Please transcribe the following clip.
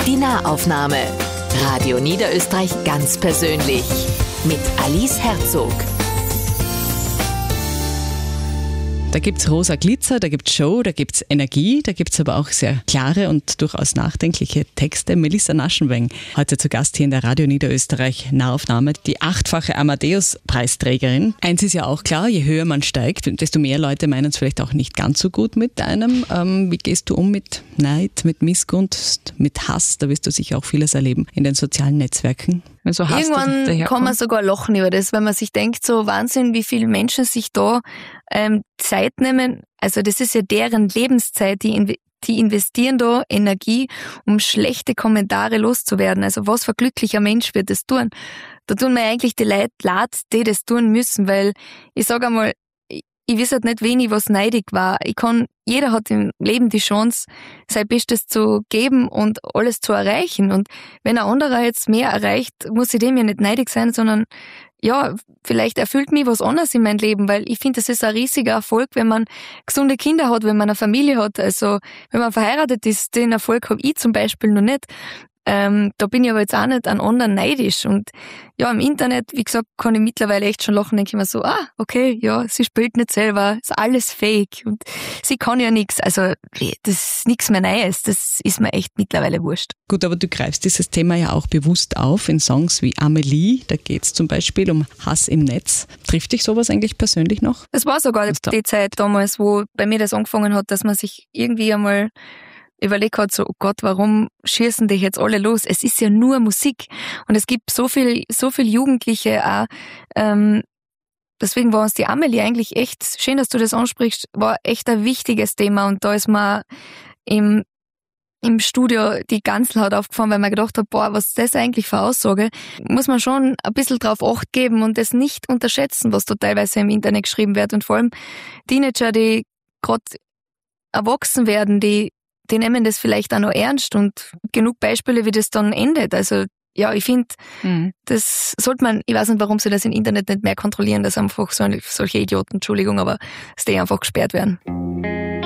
Die Nahaufnahme. Radio Niederösterreich ganz persönlich. Mit Alice Herzog. Da gibt's rosa Glitzer, da gibt's Show, da gibt's Energie, da gibt's aber auch sehr klare und durchaus nachdenkliche Texte. Melissa Naschenweng, heute zu Gast hier in der Radio Niederösterreich Nahaufnahme, die 8-fache Amadeus-Preisträgerin. Eins ist ja auch klar, je höher man steigt, desto mehr Leute meinen es vielleicht auch nicht ganz so gut mit einem. Wie gehst du um mit Neid, mit Missgunst, mit Hass? Da wirst du sicher auch vieles erleben in den sozialen Netzwerken. Also irgendwann kann man sogar lachen über das, wenn man sich denkt, so Wahnsinn, wie viele Menschen sich da Zeit nehmen. Also das ist ja deren Lebenszeit, die investieren da Energie, um schlechte Kommentare loszuwerden. Also was für ein glücklicher Mensch wird das tun? Da tun mir eigentlich die Leute leid, die das tun müssen, weil ich sage einmal, ich weiß halt nicht, wen ich was neidig war. Jeder hat im Leben die Chance, sein Bestes zu geben und alles zu erreichen. Und wenn ein anderer jetzt mehr erreicht, muss ich dem ja nicht neidig sein, sondern ja, vielleicht erfüllt mich was anderes in meinem Leben, weil ich finde, das ist ein riesiger Erfolg, wenn man gesunde Kinder hat, wenn man eine Familie hat. Also, wenn man verheiratet ist, den Erfolg habe ich zum Beispiel noch nicht. Da bin ich aber jetzt auch nicht an anderen neidisch. Und ja, im Internet, wie gesagt, kann ich mittlerweile echt schon lachen, denke ich mir so, okay, ja, sie spielt nicht selber, ist alles fake und sie kann ja nichts. Also, das ist nichts mehr Neues, das ist mir echt mittlerweile wurscht. Gut, aber du greifst dieses Thema ja auch bewusst auf in Songs wie Amelie, da geht's zum Beispiel um Hass im Netz. Trifft dich sowas eigentlich persönlich noch? Es war sogar die Zeit damals, wo bei mir das angefangen hat, dass man sich irgendwie einmal überlegt hat, so, oh Gott, warum schießen dich jetzt alle los? Es ist ja nur Musik. Und es gibt so viel Jugendliche auch. Deswegen war uns die Amelie eigentlich echt, schön, dass du das ansprichst, war echt ein wichtiges Thema. Und da ist mir im Studio die ganz laut aufgefallen, weil man gedacht hat, was ist das eigentlich für eine Aussage? Muss man schon ein bisschen drauf Acht geben und das nicht unterschätzen, was da teilweise im Internet geschrieben wird. Und vor allem Teenager, die gerade erwachsen werden, die nehmen das vielleicht auch noch ernst und genug Beispiele, wie das dann endet. Also ja, ich finde, das sollte man, ich weiß nicht, warum sie das im Internet nicht mehr kontrollieren, dass einfach solche Idioten, Entschuldigung, aber dass die einfach gesperrt werden.